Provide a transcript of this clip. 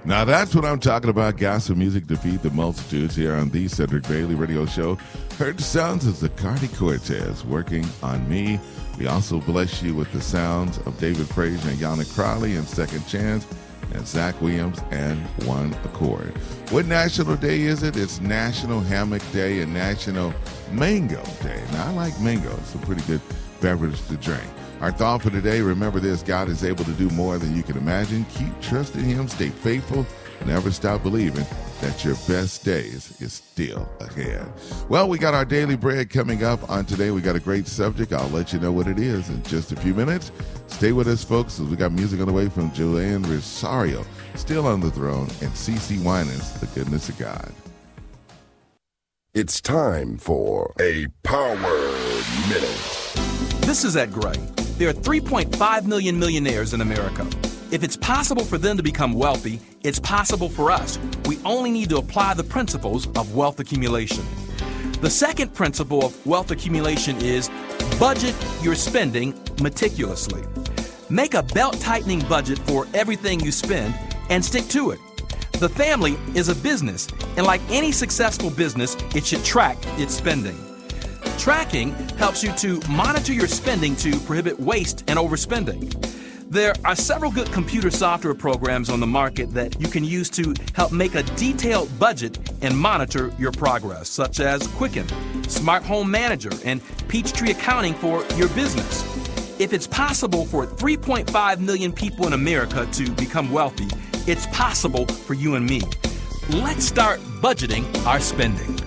Now that's what I'm talking about. Gospel music defeat the multitudes here on the Cedric Bailey Radio Show. Heard the sounds of Zacardi Cortez working on me. We also bless you with the sounds of David Frazier and Yana Crowley and Second Chance and Zach Williams and One Accord. What national day is it? It's National Hammock Day and National Mango Day. Now I like mango. It's a pretty good beverage to drink. Our thought for today, remember this: God is able to do more than you can imagine. Keep trusting him, stay faithful, never stop believing that your best days is still ahead. Well, we got our daily bread coming up on today. We got a great subject. I'll let you know what it is in just a few minutes. Stay with us, folks, as we got music on the way from Joanne Rosario, Still on the Throne, and CeCe Winans, The Goodness of God. It's time for a Power Minute. This is Ed Gray. There are 3.5 million millionaires in America. If it's possible for them to become wealthy, it's possible for us. We only need to apply the principles of wealth accumulation. The second principle of wealth accumulation is budget your spending meticulously. Make a belt-tightening budget for everything you spend and stick to it. The family is a business, and like any successful business, it should track its spending. Tracking helps you to monitor your spending to prohibit waste and overspending. There are several good computer software programs on the market that you can use to help make a detailed budget and monitor your progress, such as Quicken, Smart Home Manager, and Peachtree Accounting for your business. If it's possible for 3.5 million people in America to become wealthy, it's possible for you and me. Let's start budgeting our spending.